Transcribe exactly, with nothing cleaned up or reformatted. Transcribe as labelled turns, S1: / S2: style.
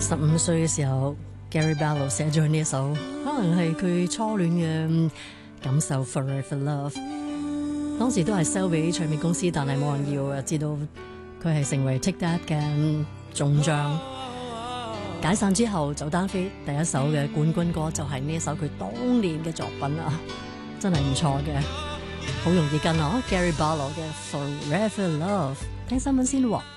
S1: 十五歲嘅時候 Gary Barlow 寫咗呢一首，可能係佢初戀嘅感受 Forever Love。當時都係 sell 俾唱片公司，但係冇人要啊，知道佢係成為 Take That 嘅中將。解散之後就單飛，第一首嘅冠軍歌就係呢一首佢當年嘅作品啊，真係唔錯嘅，好容易跟啊 Gary Barlow 嘅 Forever Love。聽新聞先喎。